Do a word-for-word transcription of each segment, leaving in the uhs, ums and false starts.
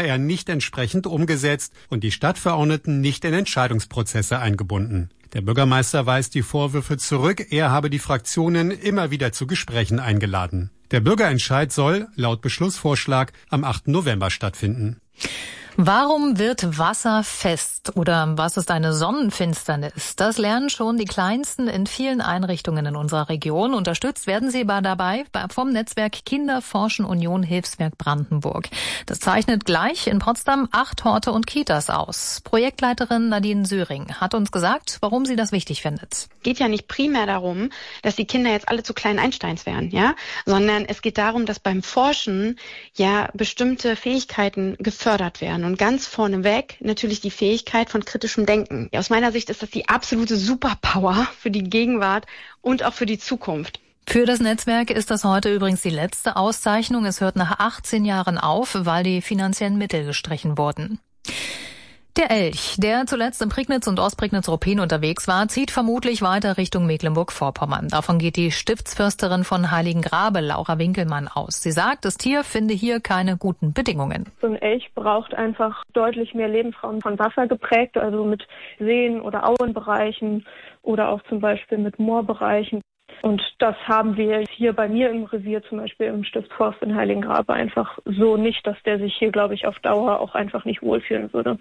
habe er nicht entsprechend umgesetzt und die Stadtverordneten nicht in Entscheidungsprozesse eingebunden. Der Bürgermeister weist die Vorwürfe zurück, er habe die Fraktionen immer wieder zu Gesprächen eingeladen. Der Bürgerentscheid soll, laut Beschlussvorschlag, am achten November stattfinden. Warum wird Wasser fest oder was ist eine Sonnenfinsternis? Das lernen schon die Kleinsten in vielen Einrichtungen in unserer Region. Unterstützt werden sie dabei vom Netzwerk Kinder Forschen Union Hilfswerk Brandenburg. Das zeichnet gleich in Potsdam acht Horte und Kitas aus. Projektleiterin Nadine Syring hat uns gesagt, warum sie das wichtig findet. Es geht ja nicht primär darum, dass die Kinder jetzt alle zu kleinen Einsteins werden, ja, sondern es geht darum, dass beim Forschen ja bestimmte Fähigkeiten gefördert werden. Und ganz vorneweg natürlich die Fähigkeit von kritischem Denken. Aus meiner Sicht ist das die absolute Superpower für die Gegenwart und auch für die Zukunft. Für das Netzwerk ist das heute übrigens die letzte Auszeichnung. Es hört nach achtzehn Jahren auf, weil die finanziellen Mittel gestrichen wurden. Der Elch, der zuletzt in Prignitz und Ostprignitz-Ruppin unterwegs war, zieht vermutlich weiter Richtung Mecklenburg-Vorpommern. Davon geht die Stiftsförsterin von Heiligengrabe, Laura Winkelmann, aus. Sie sagt, das Tier finde hier keine guten Bedingungen. So ein Elch braucht einfach deutlich mehr Lebensraum, von Wasser geprägt, also mit Seen- oder Auenbereichen oder auch zum Beispiel mit Moorbereichen. Und das haben wir hier bei mir im Revier, zum Beispiel im Stiftsforst in Heiligengrabe, einfach so nicht, dass der sich hier, glaube ich, auf Dauer auch einfach nicht wohlfühlen würde.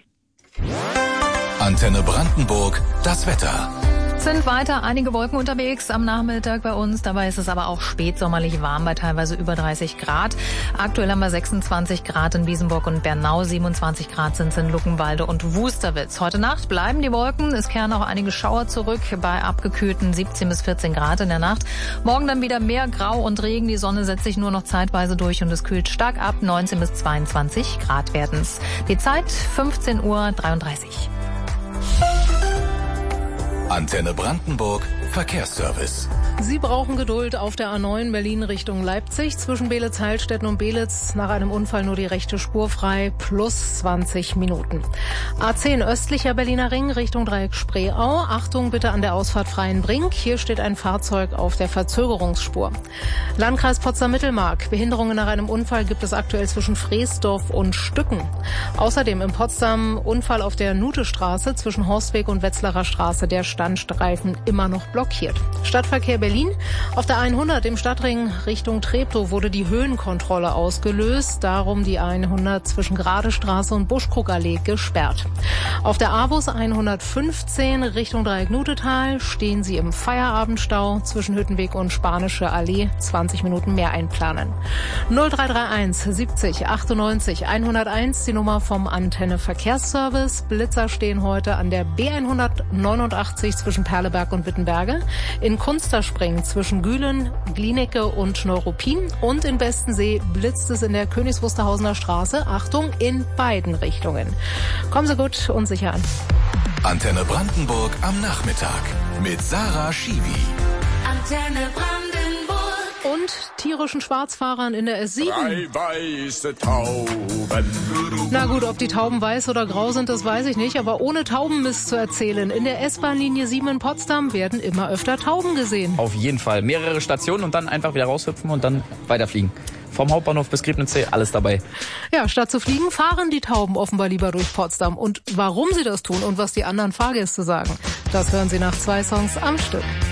Antenne Brandenburg, das Wetter. Sind weiter einige Wolken unterwegs am Nachmittag bei uns. Dabei ist es aber auch spätsommerlich warm bei teilweise über dreißig Grad. Aktuell haben wir sechsundzwanzig Grad in Wiesenburg und Bernau, siebenundzwanzig Grad sind es in Luckenwalde und Wusterwitz. Heute Nacht bleiben die Wolken. Es kehren auch einige Schauer zurück bei abgekühlten siebzehn bis vierzehn Grad in der Nacht. Morgen dann wieder mehr Grau und Regen. Die Sonne setzt sich nur noch zeitweise durch und es kühlt stark ab. neunzehn bis zweiundzwanzig Grad werden's. Die Zeit fünfzehn Uhr dreiunddreißig. Antenne Brandenburg, Verkehrsservice. Sie brauchen Geduld auf der A neun Berlin Richtung Leipzig. Zwischen Beelitz-Heilstätten und Beelitz nach einem Unfall nur die rechte Spur frei, plus zwanzig Minuten. A zehn östlicher Berliner Ring Richtung Dreieck Spreeau. Achtung bitte an der Ausfahrt Freienbrink. Hier steht ein Fahrzeug auf der Verzögerungsspur. Landkreis Potsdam-Mittelmark. Behinderungen nach einem Unfall gibt es aktuell zwischen Freesdorf und Stücken. Außerdem in Potsdam Unfall auf der Nutestraße zwischen Horstweg und Wetzlarer Straße. Der Standstreifen immer noch blockiert. Stadtverkehr Berlin. Auf der hundert im Stadtring Richtung Treptow wurde die Höhenkontrolle ausgelöst. Darum die hundert zwischen Gradestraße und Buschkrugallee gesperrt. Auf der A-Bus hundertfünfzehn Richtung Dreieck Nutetal stehen Sie im Feierabendstau zwischen Hüttenweg und Spanische Allee. zwanzig Minuten mehr einplanen. null drei drei eins siebzig achtundneunzig hunderteins, die Nummer vom Antenne Verkehrsservice. Blitzer stehen heute an der B hundertneunundachtzig zwischen Perleberg und Wittenberge. In Kunsterspringen zwischen Gülen, Glienicke und Neuruppin und in Bestensee blitzt es in der Königs Wusterhausener Straße. Achtung, in beiden Richtungen. Kommen Sie gut und sicher an. Antenne Brandenburg am Nachmittag mit Sarah Schiwi. Antenne Brandenburg. Und tierischen Schwarzfahrern in der S sieben. Drei weiße Tauben. Na gut, ob die Tauben weiß oder grau sind, das weiß ich nicht. Aber ohne Taubenmist zu erzählen. In der S-Bahn-Linie sieben in Potsdam werden immer öfter Tauben gesehen. Auf jeden Fall. Mehrere Stationen und dann einfach wieder raushüpfen und dann weiterfliegen. Vom Hauptbahnhof bis Griebnitzsee, alles dabei. Ja, statt zu fliegen, fahren die Tauben offenbar lieber durch Potsdam. Und warum sie das tun und was die anderen Fahrgäste sagen, das hören Sie nach zwei Songs am Stück.